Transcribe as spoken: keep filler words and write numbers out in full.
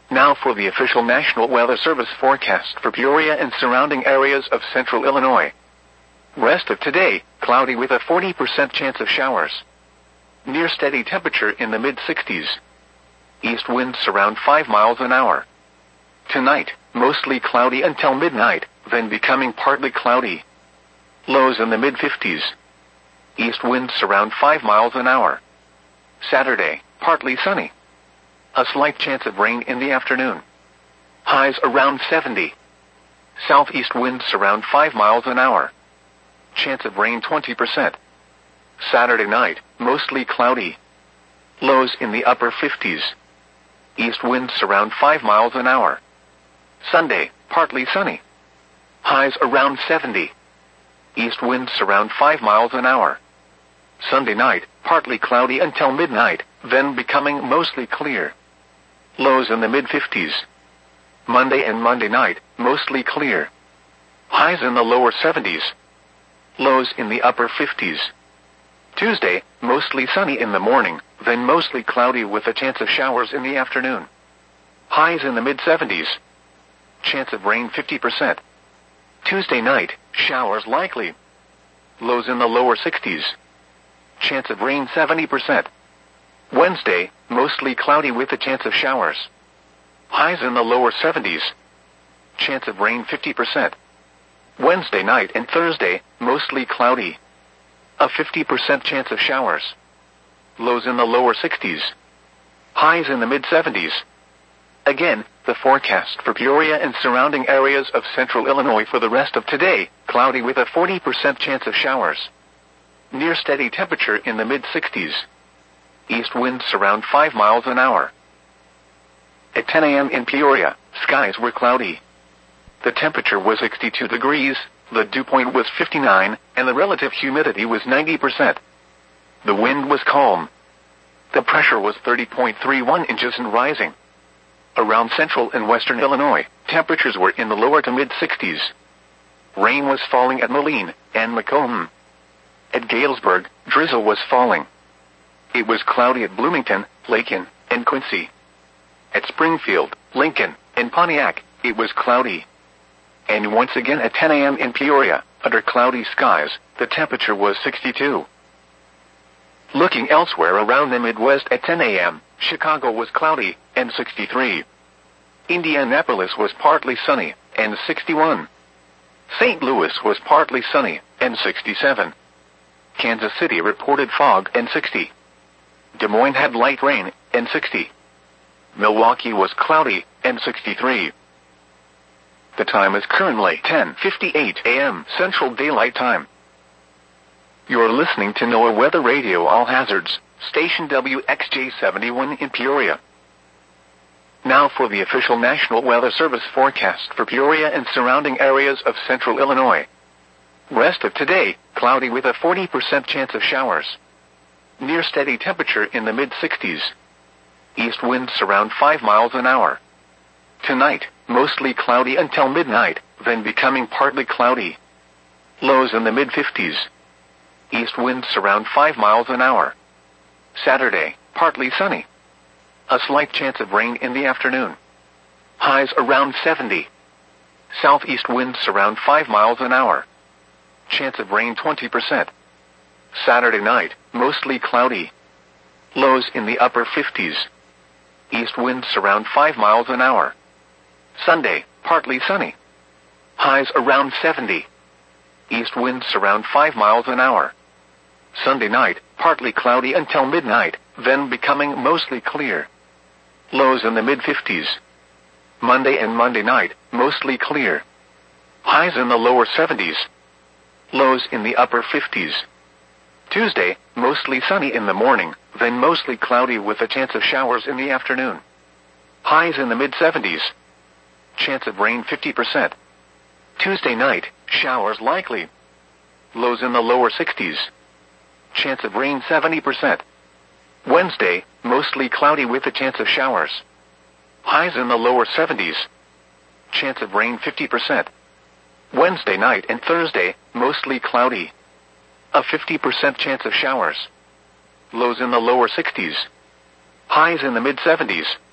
Now for the official National Weather Service forecast for Peoria and surrounding areas of central Illinois. Rest of today, cloudy with a forty percent chance of showers. Near steady temperature in the mid sixties. East winds around five miles an hour. Tonight, mostly cloudy until midnight, then becoming partly cloudy. Lows in the mid fifties. East winds around five miles an hour. Saturday, partly sunny. A slight chance of rain in the afternoon. Highs around seventy. Southeast winds around five miles an hour. Chance of rain twenty percent. Saturday night, mostly cloudy. Lows in the upper fifties. East winds around five miles an hour. Sunday, partly sunny. Highs around seventy. East winds around five miles an hour. Sunday night, partly cloudy until midnight, then becoming mostly clear. Lows in the mid fifties. Monday and Monday night, mostly clear. Highs in the lower seventies. Lows in the upper fifties. Tuesday, mostly sunny in the morning, then mostly cloudy with a chance of showers in the afternoon. Highs in the mid seventies. Chance of rain fifty percent. Tuesday night, showers likely. Lows in the lower sixties. Chance of rain seventy percent. Wednesday, mostly cloudy with a chance of showers. Highs in the lower seventies. Chance of rain fifty percent. Wednesday night and Thursday, mostly cloudy. A fifty percent chance of showers. Lows in the lower sixties. Highs in the mid seventies. Again, the forecast for Peoria and surrounding areas of central Illinois for the rest of today, cloudy with a forty percent chance of showers. Near steady temperature in the mid sixties. East winds around five miles an hour. At ten a.m. in Peoria, skies were cloudy. The temperature was sixty-two degrees, the dew point was fifty-nine, and the relative humidity was ninety percent. The wind was calm. The pressure was thirty point three one inches and rising. Around central and western Illinois, temperatures were in the lower to mid sixties. Rain was falling at Moline and Macomb. At Galesburg, drizzle was falling. It was cloudy at Bloomington, Lakin, and Quincy. At Springfield, Lincoln, and Pontiac, it was cloudy. And once again at ten a.m. in Peoria, under cloudy skies, the temperature was sixty-two. Looking elsewhere around the Midwest at ten a.m., Chicago was cloudy, and sixty-three. Indianapolis was partly sunny, and sixty-one. Saint Louis was partly sunny, and sixty-seven. Kansas City reported fog, and sixty. Des Moines had light rain, and sixty. Milwaukee was cloudy, and sixty-three. The time is currently ten fifty-eight a.m. Central Daylight Time. You're listening to NOAA Weather Radio All Hazards, station W X J seventy-one in Peoria. Now for the official National Weather Service forecast for Peoria and surrounding areas of central Illinois. Rest of today, cloudy with a forty percent chance of showers. Near steady temperature in the mid sixties. East winds around five miles an hour. Tonight, mostly cloudy until midnight, then becoming partly cloudy. Lows in the mid fifties. East winds around five miles an hour. Saturday, partly sunny. A slight chance of rain in the afternoon. Highs around seventy. Southeast winds around five miles an hour. Chance of rain twenty percent. Saturday night, mostly cloudy. Lows in the upper fifties. East winds around five miles an hour. Sunday, partly sunny. Highs around seventy. East winds around five miles an hour. Sunday night, partly cloudy until midnight, then becoming mostly clear. Lows in the mid fifties. Monday and Monday night, mostly clear. Highs in the lower seventies. Lows in the upper fifties. Tuesday, mostly sunny in the morning, then mostly cloudy with a chance of showers in the afternoon. Highs in the mid seventies. Chance of rain fifty percent. Tuesday night, showers likely. Lows in the lower sixties. Chance of rain seventy percent. Wednesday, mostly cloudy with a chance of showers. Highs in the lower seventies. Chance of rain fifty percent. Wednesday night and Thursday, mostly cloudy. A fifty percent chance of showers. Lows in the lower sixties. Highs in the mid seventies.